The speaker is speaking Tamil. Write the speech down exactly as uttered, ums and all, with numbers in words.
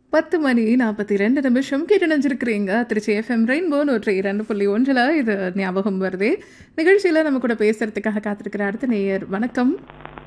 பத்து மணி நாற்பத்தி ரெண்டு நிமிஷம் கேட்டு நினைச்சிருக்கிறீங்க. திருச்சி எஃப்எம் ரெயின்போ நூற்றி இரண்டு புள்ளி ஒன்றில் இது ஞாபகம் வருதே நிகழ்ச்சியில் நம்ம கூட பேசுறதுக்காக காத்திருக்கிற அடுத்த நேயர். வணக்கம்.